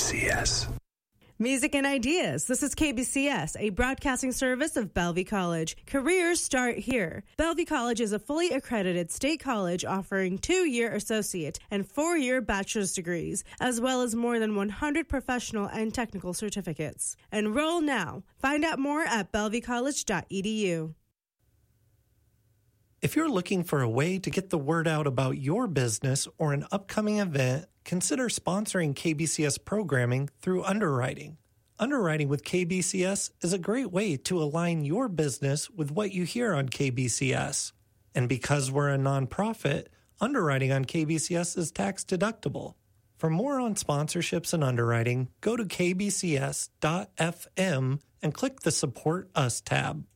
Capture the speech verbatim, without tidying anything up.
C S. Music and Ideas. This is K B C S, a broadcasting service of Bellevue College. Careers start here. Bellevue College is a fully accredited state college offering two-year associate and four-year bachelor's degrees, as well as more than one hundred professional and technical certificates. Enroll now. Find out more at bellevue college dot e d u. If you're looking for a way to get the word out about your business or an upcoming event, consider sponsoring K B C S programming through underwriting. Underwriting with K B C S is a great way to align your business with what you hear on K B C S. And because we're a nonprofit, underwriting on K B C S is tax deductible. For more on sponsorships and underwriting, go to k b c s dot f m and click the Support Us tab.